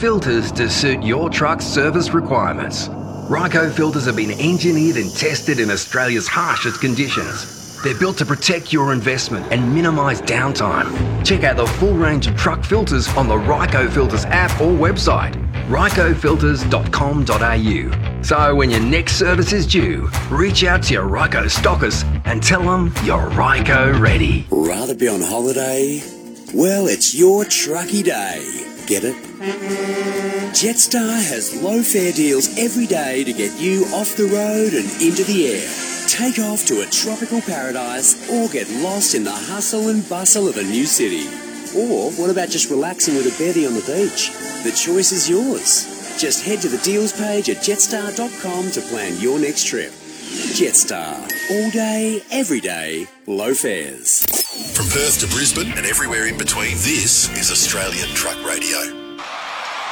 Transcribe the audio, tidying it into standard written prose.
filters to suit your truck's service requirements. Ryco filters have been engineered and tested in Australia's harshest conditions. They're built to protect your investment and minimise downtime. Check out the full range of truck filters on the Ryco Filters app or website, rycofilters.com.au. So when your next service is due, reach out to your Ryco stockist and tell them you're Ryco ready. Rather be on holiday? Well, it's your trucky day. Get it? Jetstar has low fare deals every day to get you off the road and into the air. Take off to a tropical paradise or get lost in the hustle and bustle of a new city. Or what about just relaxing with a beddie on the beach? The choice is yours. Just head to the deals page at jetstar.com to plan your next trip. Jetstar. All day, every day, low fares. From Perth to Brisbane and everywhere in between, this is Australian Truck Radio.